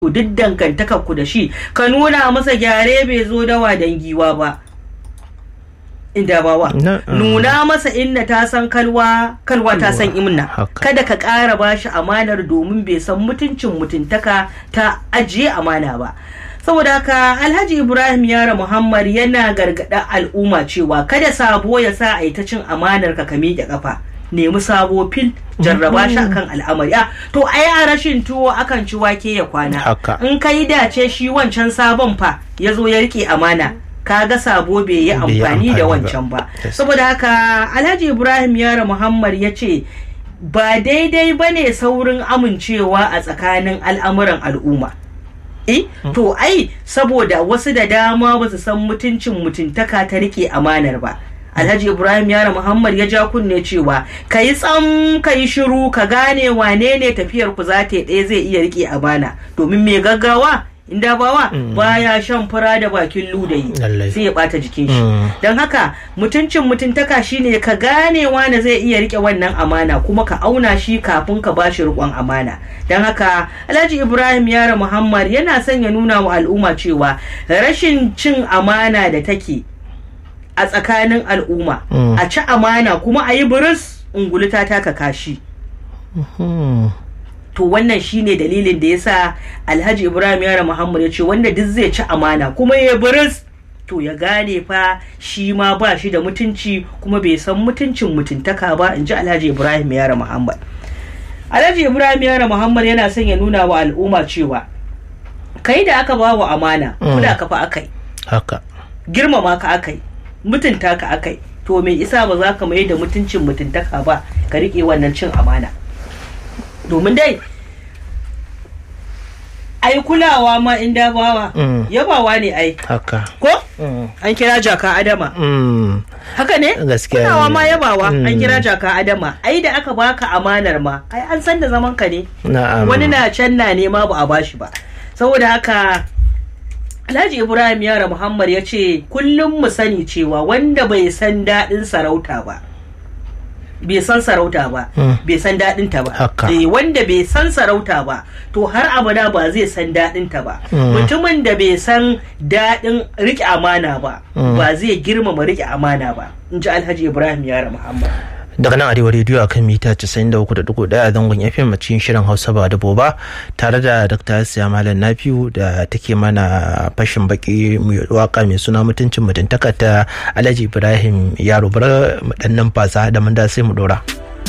duk dangantakar ku da shi ka nuna masa gyare bai zo dawa dangiwa ba inda bawa nuna masa inna ta san kalwa ta san imna kada ka ƙara bashi amanar domin bai san mutuntaka ta ajiye amana ba. Saboda haka Alhaji Ibrahim Yaro Muhammad yana gargaɗa al'umma cewa kada sabo ya sa a yi ta cin amanar ka miƙe kafa, nemi sabo fil, jarraba shi akan al'amari. To ai a rashin tuwo akan ci wake ya kwana, in ka yi dace shi wancan sabon fa ya zo ya rike amana, kaga sabo bai yi amfani da wancan ba. Saboda haka Alhaji Ibrahim Yaro Muhammad ya ce ba daidai bane saurin amincewa a tsakanin al'amuran al'umma. To ai saboda wasu da dama ba su san mutuntaka ta rike amanar ba. Alhaji Ibrahim Yaro Muhammad ya ja kunne cewa ka yi tsam ka yi shiru ka gane wane ne tafiyar ku za ta yi ɗaya zai iya rike amana, domin mai gaggawa inda bawa baya shan fura da bakin ludayi sai ya bata jikin shi. Don haka mutuntaka shine ka gane wane zai iya rike wannan amana kuma ka auna shi kafin ka bashi riƙon amana. Don haka Alhaji Ibrahim Yaro Muhammad yana son ya nuna wa al'umma cewa rashin cin amana da take a tsakanin al'umma, a ci amana kuma a yi buris unguluta ta ka kashi. To wannan shine dalilin da yasa Alhaji Ibrahim Yaro Muhammad ya ce wanda duk zai ci amana kuma ya buris to ya gane fa shi ma ba shi da mutunci kuma bai san mutuntaka ba, in ji Alhaji Ibrahim Yaro Muhammad. Alhaji Ibrahim Yaro Muhammad yana son ya nuna wa al'umma cewa kai da aka ba wa amana kula ka fa akai, haka girmama ka akai, mutunta ka akai, to me isa ba za ka mai da mutuntaka ba ka rike wannan cin amana. Domin dai ai kulawa ma inda bawa yabawa ne ai, haka ko an kira jaka adama, haka ne gaskiya kulawa ma yabawa an kira jaka adama. Ai da aka baka amanar ma ai an san da zaman ka ne, wani na can na nema ba a bashi ba. Saboda haka Alhaji Ibrahim Yaro Muhammad ya ce kullum mu sani cewa wanda bai san daɗin sarauta ba bai san sarauta ba bai san daɗinta ba. Wanda bai san sarauta ba to har abada ba zai san daɗinta ba. Mutumin da bai san daɗin riƙe amana ba ba zai girmama riƙe amana ba, in ji Alhaji Ibrahim Yaro Muhammad. Daga nan Arewa rediyo akan mita 93.1 a zangon FM a cikin shirin Hausa ba da boba tare da Dr. Asiya Malam Nafiu da take mana fashin baki waka mai suna mutuntaka ta Alhaji Ibrahim Yaro. Bar mu dan numfasa da mun da sai mu dora.